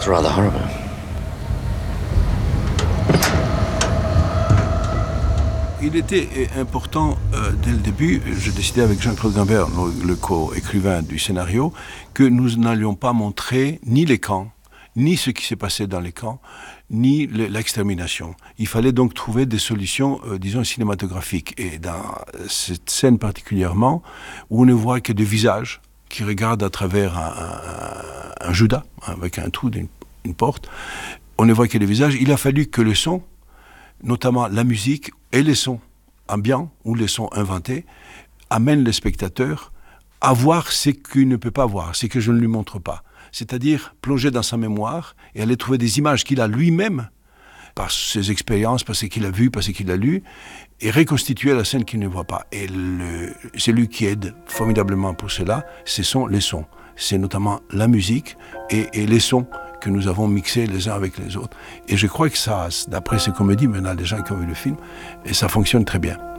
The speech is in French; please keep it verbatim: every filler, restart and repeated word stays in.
rather horrible. Il était important, euh, dès le début, j'ai décidé avec Jean-Claude Gambert, le, le co-écrivain du scénario, que nous n'allions pas montrer ni les camps, ni ce qui s'est passé dans les camps, ni l'extermination. Il fallait donc trouver des solutions, euh, disons, cinématographiques. Et dans cette scène particulièrement, où on ne voit que des visages qui regardent à travers un, un, un judas, avec un trou d'une une porte, on ne voit que des visages, il a fallu que le son, notamment la musique et les sons ambiants ou les sons inventés, amènent le spectateur à voir ce qu'il ne peut pas voir, ce que je ne lui montre pas. C'est-à-dire plonger dans sa mémoire et aller trouver des images qu'il a lui-même, par ses expériences, par ce qu'il a vu, par ce qu'il a lu, et reconstituer la scène qu'il ne voit pas. Et le, celui qui aide formidablement pour cela, ce sont les sons. C'est notamment la musique et, et les sons que nous avons mixés les uns avec les autres. Et je crois que ça, d'après ce qu'on me dit maintenant, les gens qui ont vu le film, et ça fonctionne très bien.